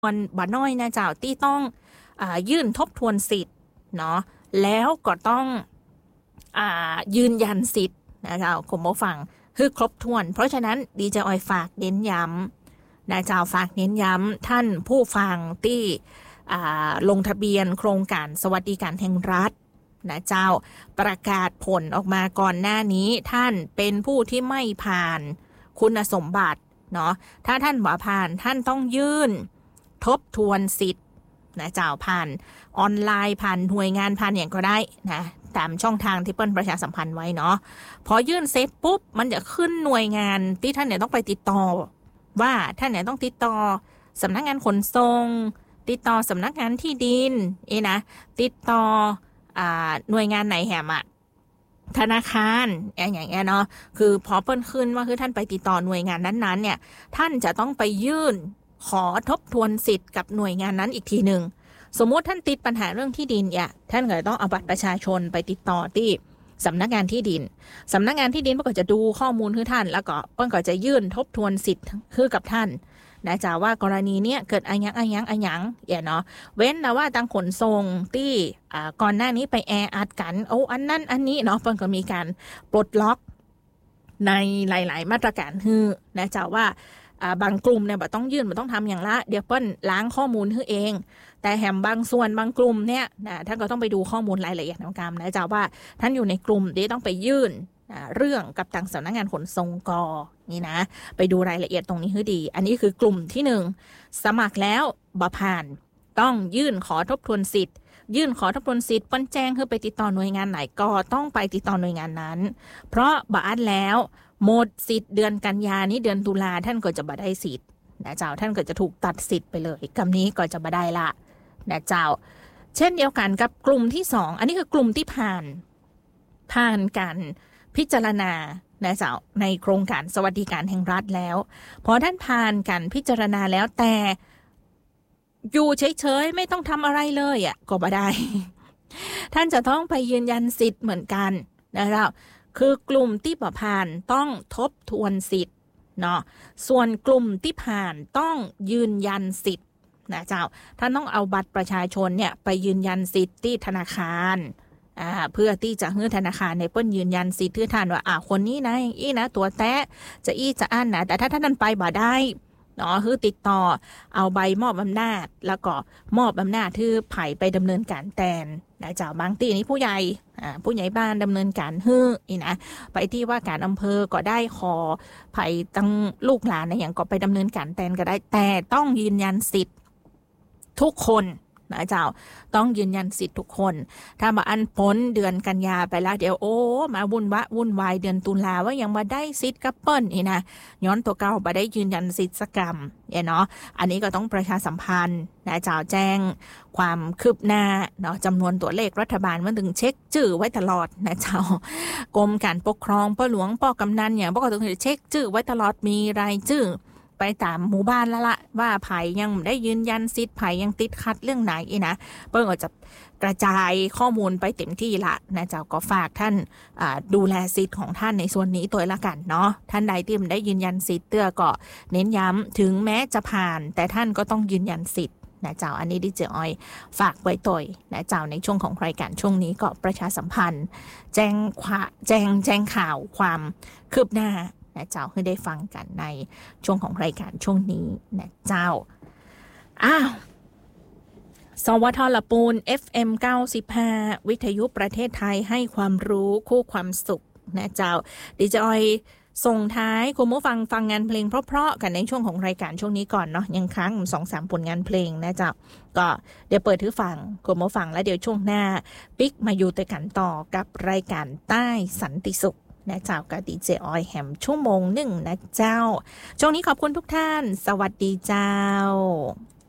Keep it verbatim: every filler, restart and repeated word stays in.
วนบ่น้อยนะเจ้าที่ต้องอ่ายื่นทบทวนสิทธิ์เนาะแล้วก็ต้องอ่ายืนยันสิทธิ์นะเจ้าคุณผู้ฟังคือครบถ้วนเพราะฉะนั้นดีเจออยฝากเน้นย้ำนะเจ้าฝากเน้นย้ำท่านผู้ฟังที่อ่าลงทะเบียนโครงการสวัสดิการแห่งรัฐนะเจ้าประกาศผลออกมาก่อนหน้านี้ท่านเป็นผู้ที่ไม่ผ่านคุณสมบัติเนาะถ้าท่านบ่ผ่านท่านต้องยื่นทบทวนสิทธิ์นะเจ้าผ่านออนไลน์ผ่านหน่วยงานผ่านอย่างก็ได้นะตามช่องทางที่เปิ้ลประชาสัมพันธ์ไว้เนาะพอยื่นเสร็จปุ๊บมันจะขึ้นหน่วยงานที่ท่านเนี่ยต้องไปติดต่อว่าท่านเนี่ยต้องติดต่อสำนักงานขนส่งติดต่อสำนักงานที่ดินเองนะติดต่ออ่าหน่วยงานไหนแหมอะธนาคารอย่างเงี้ยเนาะคือพอเปิ้ลขึ้นว่าคือท่านไปติดต่อหน่วยงานนั้นๆเนี่ยท่านจะต้องไปยื่นขอทบทวนสิทธิ์กับหน่วยงานนั้นอีกทีหนึ่งสมมุติท่านติดปัญหาเรื่องที่ดินเนี่ยท่านก็ต้องเอาบัตรประชาชนไปติดต่อที่สำนักงานที่ดินสำนักงานที่ดินเปิ้ลก็จะดูข้อมูลให้ท่านแล้วก็เปิ้ลก็จะยื่นทบทวนสิทธิ์คือกับท่านนะจ๊ะว่ากรณีเนี้ยเกิดอะไรยังอะไรยังอะไรยังอย่าเนาะเว้นนะว่าทางขนส่งที่อ่าก่อนหน้านี้ไปแออัดกันโอ้อันนั้นอันนี้เนาะเปิ้ลก็มีการปลดล็อกในหลายๆมาตรการฮือนะจ๊ะว่าบางกลุ่มเนี่ยบ่ต้องยื่นบ่ต้องทำอย่างละเดี๋ยวเปิ้ลล้างข้อมูลให้เองแต่แหมบางส่วนบางกลุ่มเนี่ยนะท่านก็ต้องไปดูข้อมูลรายละเอียดของการนะจ๊ะว่าท่านอยู่ในกลุ่มที่ต้องไปยื่นเรื่องกับทางสำนักงานขนส่งกอนี่นะไปดูรายละเอียดตรงนี้ให้ดีอันนี้คือกลุ่มที่หนึ่งสมัครแล้วบ่ผ่านต้องยื่นขอทบทวนสิทธิ์ยื่นขอทบทวนสิทธิ์เปิ้ลแจ้งให้ไปติดต่อหน่วยงานไหนก็ต้องไปติดต่อหน่วยงานนั้นเพราะบ่อันแล้วหมดสิทธิ์เดือนกันยานี้เดือนตุลาท่านก็จะบ่ได้สิทธิ์นะเจ้าท่านก็จะถูกตัดสิทธิ์ไปเลยกำนี้ก็จะบ่ได้ละนะเจ้าเช่นเดียวกันกับกลุ่มที่สองอันนี้คือกลุ่มที่ผ่านผ่านการพิจารณานะเจ้าในโครงการสวัสดิการแห่งรัฐแล้วพอท่านผ่านการพิจารณาแล้วแต่อยู่เฉยๆไม่ต้องทำอะไรเลยอ่ะก็บ่ได้ ท่านจะต้องไปยืนยันสิทธิ์เหมือนกันนะเจ้าคือกลุ่มที่บ่ผ่านต้องทบทวนสิทธิ์เนาะส่วนกลุ่มที่ผ่านต้องยืนยันสิทธิ์นะเจ้าท่านต้องเอาบัตรประชาชนเนี่ยไปยืนยันสิทธิ์ที่ธนาคารอ่าเพื่อที่จะให้ธนาคารในเปิ้นยืนยันสิทธิ์ที่ท่านว่าอ่าคนนี้นะอย่างอี้นะตัวแตะจะอี้จะอั้นนะแต่ถ้าท่านนั้นไปบ่ได้เนาะคือติดต่อเอาใบมอบอำนาจแล้วก็มอบอำนาจที่ไผ่ไปดำเนินการแทนนะเจ้าบางทีนี้ผู้ใหญ่อ่าผู้ใหญ่บ้านดำเนินการฮื้อนี่นะไปที่ว่าการอำเภอก็ได้ขอไผ่ตั้งลูกหลานในอย่างก็ไปดำเนินการแทนก็ได้แต่ต้องยืนยันสิทธิ์ทุกคนนะเจ้าต้องยืนยันสิทธิ์ทุกคนถ้ามาอันพ้นเดือนกันยาไปแล้วเดี๋ยวโอ้มาวุ่นวะวุ่นวายเดือนตุลาว่ายังมาได้สิทธิ์กับเปิ้ลนี่นะย้อนตัวเก่ามาได้ยืนยันสิทธิ์สกรรมเนาะอันนี้ก็ต้องประชาสัมพันธ์นะเจ้าแจ้งความคืบหน้าเนาะจำนวนตัวเลขรัฐบาลมันถึงเช็คชื่อไว้ตลอดนะเจ้ากรมการปกครองป้อหลวงป้อกำนันอย่างป้อก็ต้องเช็คชื่อไว้ตลอดมีรายชื่อไปตามหมู่บ้านแล้วละว่าไผ่ยังได้ยืนยันสิทธิ์ไผ่ยังติดขัดเรื่องไหนนะเปิ้ลก็จะกระจายข้อมูลไปเต็มที่ละนะเจ้าก็ฝากท่านดูแลสิทธิ์ของท่านในส่วนนี้ตัวละกันเนาะท่านใดที่ได้ยืนยันสิทธิ์เตื้อก็เน้นย้ำถึงแม้จะผ่านแต่ท่านก็ต้องยืนยันสิทธิ์นะเจ้าอันนี้ดิเจออยฝากไว้ตัวนะเจ้าในช่วงของรายการช่วงนี้ก็ประชาสัมพันธ์แจ้งแจ้งแจ้งข่าวความคืบหน้านะเจ้าให้ได้ฟังกันในช่วงของรายการช่วงนี้นะเจ้าอ้าวสวทละปูน เอฟ เอ็ม เก้าสิบห้า วิทยุประเทศไทยให้ความรู้คู่ความสุขนะเจ้าดิจอยส่งท้ายคุณผู้ฟังฟังงานเพลงเพราะๆกันในช่วงของรายการช่วงนี้ก่อนเนาะยังค้าง สองสาม ผลงานเพลงนะเจ้าก็เดี๋ยวเปิดถือฟังคุณผู้ฟังแล้วเดี๋ยวช่วงหน้าปิ๊กมาอยู่แต่กันต่อกับรายการใต้สันติสุขนะเจ้ากับดีเจออยแฮมชั่วโมงหนึ่งนะเจ้าช่วงนี้ขอบคุณทุกท่านสวัสดีเจ้า